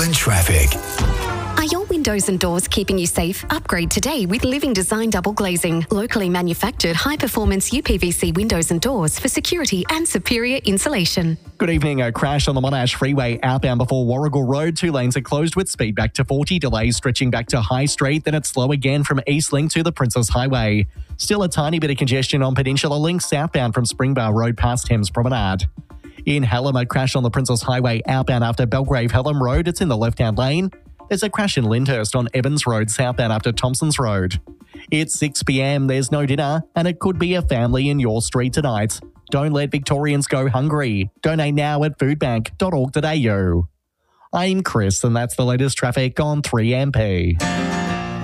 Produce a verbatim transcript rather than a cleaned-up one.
And traffic. Are your windows and doors keeping you safe? Upgrade today with Living Design Double Glazing. Locally manufactured high-performance U P V C windows and doors for security and superior insulation. Good evening. A crash on the Monash Freeway outbound before Warrigal Road. Two lanes are closed with speed back to forty. Delays stretching back to High Street. Then it's slow again from Eastlink to the Princess Highway. Still a tiny bit of congestion on Peninsula Link southbound from Springbar Road past Thames Promenade. In Hallam, a crash on the Princess Highway outbound after Belgrave Hallam Road. It's in the left-hand lane. There's a crash in Lyndhurst on Evans Road southbound after Thompson's Road. It's six p m, there's no dinner, and it could be a family in your street tonight. Don't let Victorians go hungry. Donate now at foodbank dot org dot a u. I'm Chris, and that's the latest traffic on three M P.